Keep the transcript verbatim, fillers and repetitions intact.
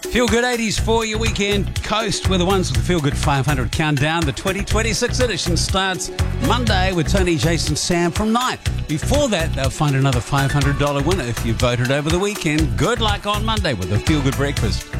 Feel Good eighties for your weekend coast. We're the ones with the Feel Good five hundred countdown. The twenty twenty-six edition starts Monday with Tony, Jason, Sam from nine. Before that, they'll find another five hundred dollars winner if you voted over the weekend. Good luck on Monday with the Feel Good Breakfast.